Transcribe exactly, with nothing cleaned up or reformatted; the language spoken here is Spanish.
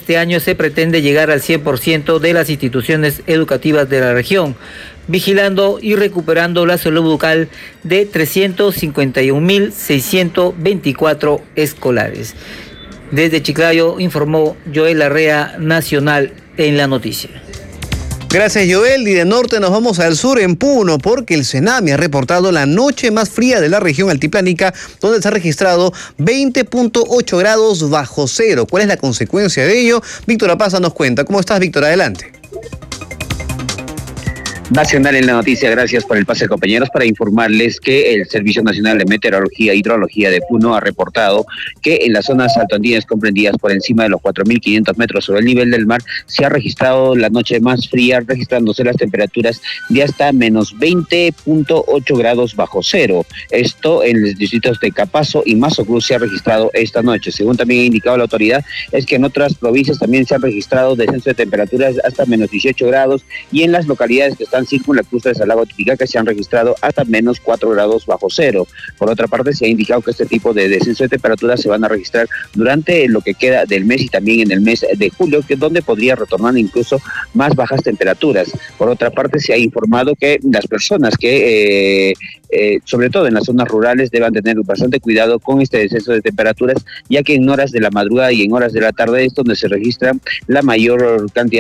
este año se pretende llegar al cien por ciento de las instituciones educativas de la región, vigilando y recuperando la salud bucal de trescientos cincuenta y un mil seiscientos veinticuatro escolares. Desde Chiclayo informó Joel Larrea, Nacional en la Noticia. Gracias, Joel. Y de norte nos vamos al sur, en Puno, porque el Senami ha reportado la noche más fría de la región altiplánica, donde se ha registrado veinte punto ocho grados bajo cero. ¿Cuál es la consecuencia de ello? Víctor Apaza nos cuenta. ¿Cómo estás, Víctor? Adelante. Nacional en la Noticia, gracias por el pase, compañeros, para informarles que el Servicio Nacional de Meteorología e Hidrología de Puno ha reportado que en las zonas altoandinas comprendidas por encima de los cuatro mil quinientos metros sobre el nivel del mar se ha registrado la noche más fría, registrándose las temperaturas de hasta menos veinte punto ocho grados bajo cero. Esto en los distritos de Capazo y Mazo Cruz se ha registrado esta noche. Según también ha indicado la autoridad, es que en otras provincias también se han registrado descenso de temperaturas hasta menos dieciocho grados, y en las localidades que están circunlacustres al lago Titicaca se han registrado hasta menos cuatro grados bajo cero. Por otra parte, se ha indicado que este tipo de descenso de temperaturas se van a registrar durante lo que queda del mes y también en el mes de julio, que es donde podría retornar incluso más bajas temperaturas. Por otra parte, se ha informado que las personas que, eh, eh, sobre todo en las zonas rurales, deban tener bastante cuidado con este descenso de temperaturas, ya que en horas de la madrugada y en horas de la tarde es donde se registra la mayor cantidad